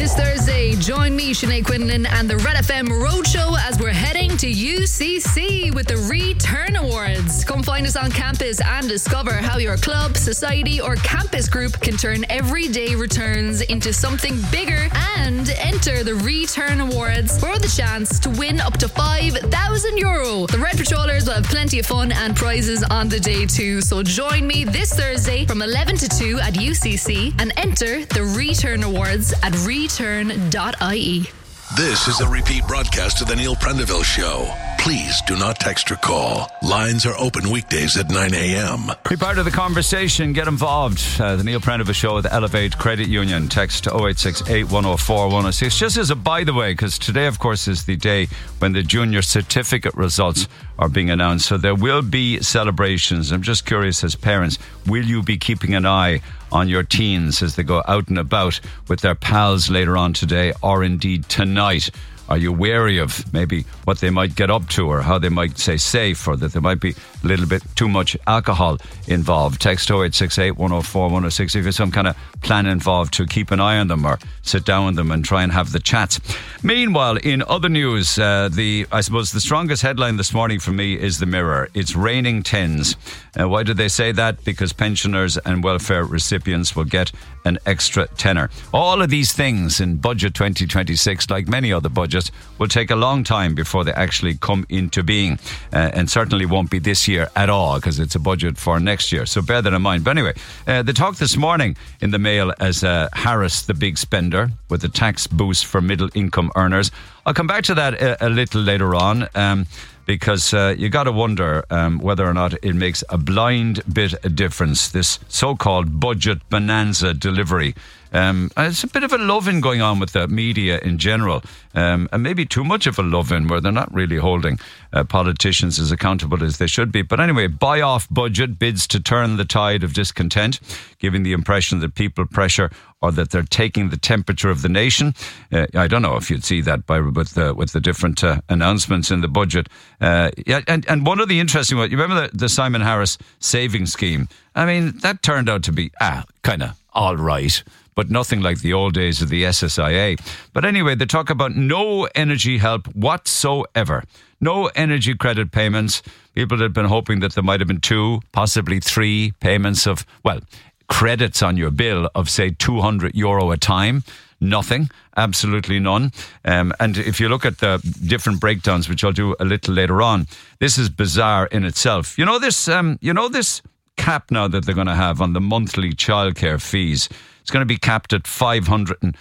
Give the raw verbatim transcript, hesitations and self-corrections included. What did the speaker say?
This Thursday, join me, Sinead Quinlan, and the Red F M Roadshow as we're heading to U C C with the Return Awards. Come find us on campus and discover how your club, society, or campus group can turn everyday returns into something bigger and enter the Return Awards for the chance to win up to five thousand euro. The Red Patrollers will have plenty of fun and prizes on the day too. So join me this Thursday from eleven to two at U C C and enter the Return Awards at return dot I E. This is a repeat broadcast of the Neil Prendeville Show. Please do not text or call. Lines are open weekdays at nine a.m. Be part of the conversation. Get involved. Uh, the Neil Prendeville Show with Elevate Credit Union. Text to oh eight six eight, one oh four, one oh six. Just as a by the way, because today, of course, is the day when the junior certificate results are being announced. So there will be celebrations. I'm just curious, as parents, will you be keeping an eye on your teens as they go out and about with their pals later on today or indeed tonight? Are you wary of maybe what they might get up to or how they might stay safe, or that there might be a little bit too much alcohol involved? Text oh eight six eight, one oh four, one oh six if there's some kind of plan involved to keep an eye on them or sit down with them and try and have the chats. Meanwhile, in other news, uh, the I suppose the strongest headline this morning for me is the Mirror. It's raining tens. Uh, why did they say that? Because pensioners and welfare recipients will get an extra tenner. All of these things in Budget twenty twenty-six, like many other budgets, will take a long time before they actually come into being, uh, and certainly won't be this year at all, because it's a budget for next year. So bear that in mind. But anyway, uh, the talk this morning in the Mail as uh, Harris, the big spender, with the tax boost for middle income earners. I'll come back to that a, a little later on. Um, Because uh, you got to wonder um, whether or not it makes a blind bit of difference, this so-called budget bonanza delivery. Um, it's a bit of a love-in going on with the media in general, um, and maybe too much of a love-in where they're not really holding uh, politicians as accountable as they should be. But anyway, buy-off budget bids to turn the tide of discontent, giving the impression that people pressure or that they're taking the temperature of the nation. Uh, I don't know if you'd see that by with the with the different uh, announcements in the budget. Uh, yeah, and and one of the interesting ones, you remember the, the Simon Harris savings scheme? I mean, that turned out to be ah kind of all right, but nothing like the old days of the S S I A. But anyway, they talk about no energy help whatsoever. No energy credit payments. People had been hoping that there might have been two, possibly three payments of, well, credits on your bill of, say, two hundred euro a time. Nothing, absolutely none. Um, and if you look at the different breakdowns, which I'll do a little later on, this is bizarre in itself. You know this, um, you know this cap now that they're going to have on the monthly childcare fees. It's going to be capped at five hundred